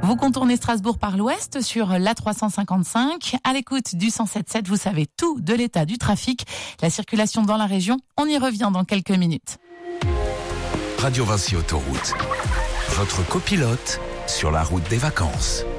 Vous contournez Strasbourg par l'ouest sur l'A355. À l'écoute du 107.7, vous savez tout de l'état du trafic, la circulation dans la région. On y revient dans quelques minutes. Radio Vinci Autoroute, votre copilote sur la route des vacances.